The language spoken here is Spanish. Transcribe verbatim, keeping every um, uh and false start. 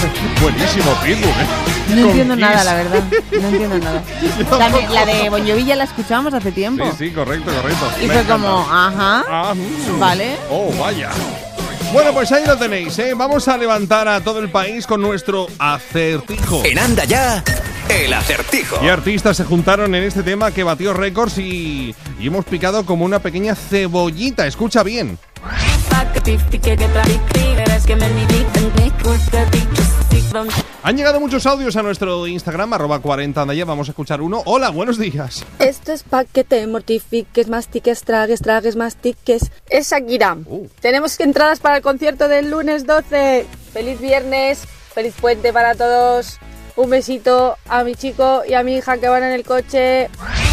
Buenísimo, Pitbull, ¿eh? No Con entiendo Kiss. nada, la verdad. No entiendo nada. La, de- la de Bon Jovi ya la escuchábamos hace tiempo. Sí, sí, correcto, correcto. Y Me fue encanta. como, ajá, Ah, mm. vale. Oh, vaya. Bueno, pues ahí lo tenéis, ¿eh? Vamos a levantar a todo el país con nuestro acertijo. En Anda Ya, el acertijo. Y artistas se juntaron en este tema que batió récords y, y hemos picado como una pequeña cebollita. Escucha bien. Han llegado muchos audios a nuestro Instagram, arroba cuarenta andaya. Vamos a escuchar uno. Hola, buenos días. Esto es pa' que te mortifiques, mastiques, tragues, tragues, mastiques. Es Shakira. Uh. Tenemos entradas para el concierto del lunes doce. Feliz viernes, feliz puente para todos. Un besito a mi chico y a mi hija que van en el coche.